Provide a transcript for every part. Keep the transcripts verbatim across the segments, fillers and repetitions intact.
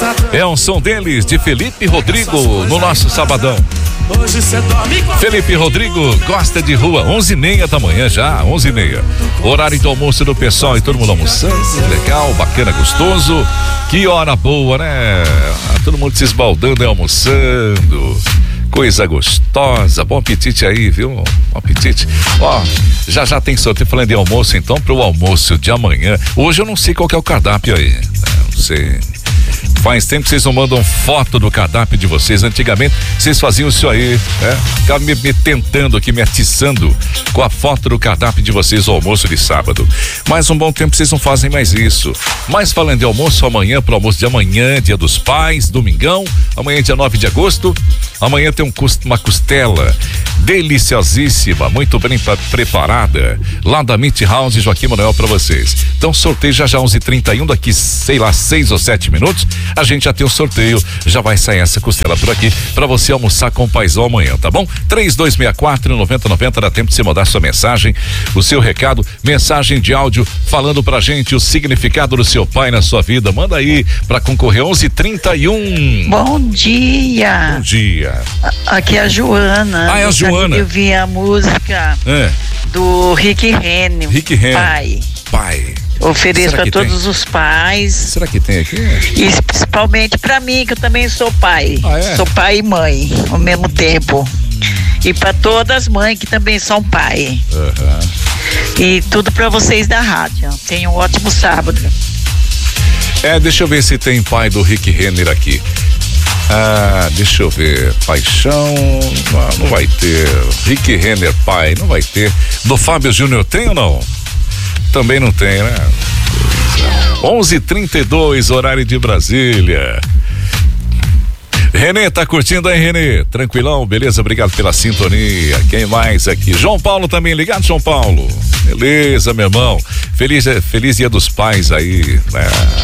É um som deles, de Felipe Rodrigo, no nosso sabadão. Felipe Rodrigo gosta de rua, onze e meia da manhã já, onze e meia. Horário do almoço do pessoal e todo mundo almoçando, legal, bacana, gostoso. Que hora boa, né? Todo mundo se esbaldando e almoçando. Coisa gostosa, bom apetite aí, viu? Bom apetite. Ó, já já tem sorteio, falando de almoço, então, pro almoço de amanhã. Hoje eu não sei qual que é o cardápio aí, né? Não sei. Faz tempo que vocês não mandam foto do cardápio de vocês. Antigamente, vocês faziam isso aí, né? Ficavam me, me tentando aqui, me atiçando com a foto do cardápio de vocês ao almoço de sábado. Mas um bom tempo vocês não fazem mais isso. Mas falando de almoço, amanhã, pro almoço de amanhã, dia dos pais, domingão, amanhã dia nove de agosto, amanhã tem um, uma costela deliciosíssima, muito bem preparada, lá da Meat House Joaquim Manuel pra vocês. Então sorteio já já onze e trinta e um, daqui, sei lá, seis ou sete minutos, a gente já tem o sorteio, já vai sair essa costela por aqui pra você almoçar com o paizão amanhã, tá bom? três dois seis quatro, nove zero nove zero, dá tempo de você mandar sua mensagem, o seu recado, mensagem de áudio falando pra gente o significado do seu pai na sua vida. Manda aí pra concorrer. Onze e trinta e um. Bom dia. Bom dia. Aqui é a Joana. Ah, é a Joana. Eu vi a música é. do Rick Renner. Rick Renner. Pai. Pai. Ofereço para todos tem? os pais. Será que tem aqui? E principalmente para mim, que eu também sou pai. Ah, é? Sou pai e mãe ao mesmo tempo. E para todas as mães que também são pai. Uhum. E tudo para vocês da rádio. Tenham um ótimo sábado. É, deixa eu ver se tem pai do Rick Renner aqui. Ah, deixa eu ver. Paixão, não, não vai ter. Rick Renner pai, não vai ter. Do Fábio Júnior tem ou não? Também não tem, né? onze e trinta e dois, horário de Brasília. Renê, tá curtindo aí, Renê? Tranquilão, beleza? Obrigado pela sintonia. Quem mais aqui? João Paulo também ligado, João Paulo? Beleza, meu irmão. Feliz, feliz Dia dos Pais aí, né?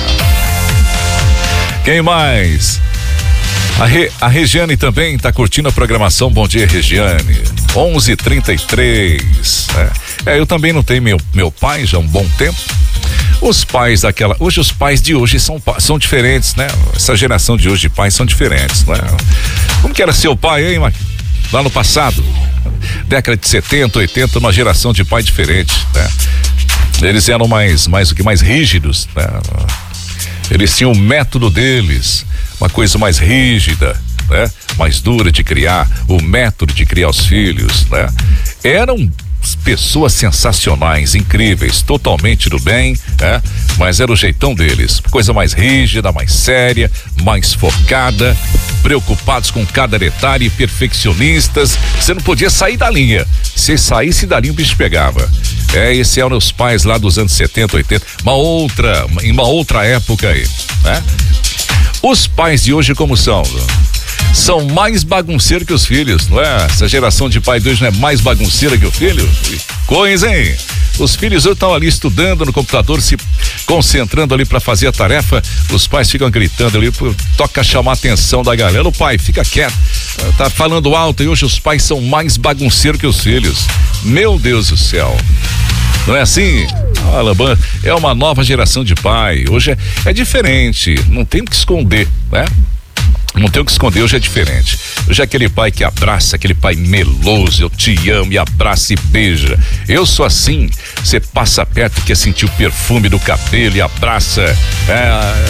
Quem mais? A, Re, a Regiane também tá curtindo a programação. Bom dia, Regiane. onze e trinta e três. Né? É, eu também não tenho meu, meu pai já há um bom tempo. Os pais daquela. Hoje, os pais de hoje são, são diferentes, né? Essa geração de hoje de pais são diferentes, né? Como que era seu pai, hein, Marquinhos? Lá no passado, década de setenta, oitenta, uma geração de pai diferente, né? Eles eram mais, mais o que mais rígidos, né? Eles tinham o método deles, uma coisa mais rígida, né? Mais dura de criar, o método de criar os filhos, né? Eram pessoas sensacionais, incríveis, totalmente do bem, né? Mas era o jeitão deles, coisa mais rígida, mais séria, mais focada, preocupados com cada detalhe, perfeccionistas. Você não podia sair da linha. Se saísse da linha, o bicho pegava. É, esse eram os pais lá dos anos setenta, oitenta, uma outra, em uma outra época aí, né? Os pais de hoje como são? São mais bagunceiros que os filhos, não é? Essa geração de pai de hoje não é mais bagunceira que o filho? Que coisa, hein? Os filhos hoje estão ali estudando no computador, se concentrando ali para fazer a tarefa. Os pais ficam gritando ali, toca chamar a atenção da galera. O pai fica quieto, tá falando alto, e hoje os pais são mais bagunceiros que os filhos. Meu Deus do céu. Não é assim? Alabama é uma nova geração de pai. Hoje é, é diferente, não tem o que esconder, né? Não tem o que esconder, hoje é diferente. Hoje é aquele pai que abraça, aquele pai meloso, eu te amo, e abraça e beija. Eu sou assim, você passa perto, quer sentir o perfume do cabelo e abraça. É,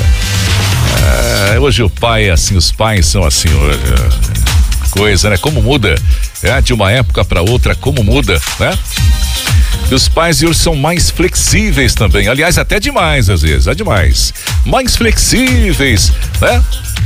é, hoje o pai é assim, os pais são assim hoje. Coisa, né? Como muda, é, de uma época para outra, como muda, né? E os pais de hoje são mais flexíveis também, aliás, até demais às vezes, é demais. Mais flexíveis, né?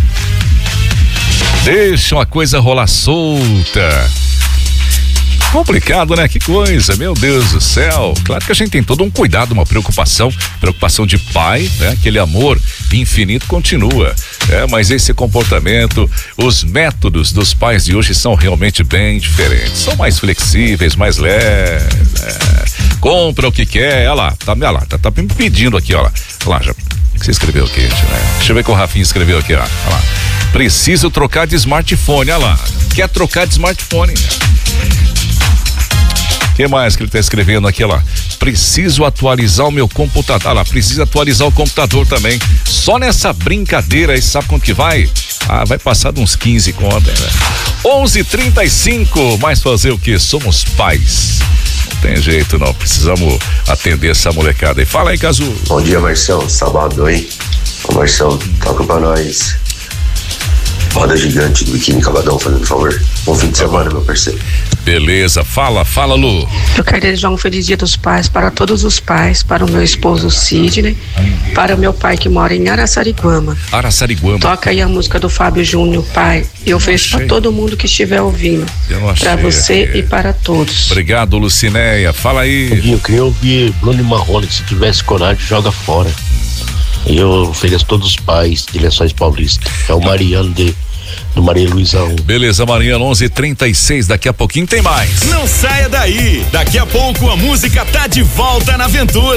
Deixam a coisa rolar solta. Complicado, né? Que coisa, meu Deus do céu. Claro que a gente tem todo um cuidado, uma preocupação, preocupação de pai, né? Aquele amor infinito continua, é, mas esse comportamento, os métodos dos pais de hoje são realmente bem diferentes, são mais flexíveis, mais leves, é, compra o que quer, olha lá, tá, olha lá, tá, tá me pedindo aqui, olha lá, olha lá, já, o que você escreveu aqui, gente, né? Deixa eu ver o que o Rafinha escreveu aqui, ó, olha lá, preciso trocar de smartphone, olha lá, quer trocar de smartphone, que mais que ele tá escrevendo aqui, lá? Preciso atualizar o meu computador. Ah lá, precisa atualizar o computador também. Só nessa brincadeira aí, sabe quanto que vai? Ah, vai passar de uns quinze contas, né? onze e trinta e cinco, mas fazer o quê? Somos pais. Não tem jeito não, precisamos atender essa molecada aí. Fala aí, Cazu. Bom dia, Marcião, sábado, hein? Ô Marcião, toca pra nós Roda Gigante do Biquíni Cavadão, fazendo favor. Bom fim de semana, meu parceiro. Beleza, fala, fala, Lu. Eu quero desejar um feliz dia dos pais para todos os pais, para o meu esposo Sidney, para o meu pai que mora em Araçariguama. Araçariguama. Toca aí a música do Fábio Júnior, pai. Eu ofereço para todo mundo que estiver ouvindo. Para você aqui. E para todos. Obrigado, Lucinéia. Fala aí. Eu queria ouvir Bruno e Marrone, se tivesse coragem, joga fora. Eu ofereço a todos os pais de Lençóis Paulista. É o Mariano de, do Maria Luizão. Beleza, Mariano, onze e trinta e seis, daqui a pouquinho tem mais. Não saia daí, daqui a pouco a música tá de volta na aventura.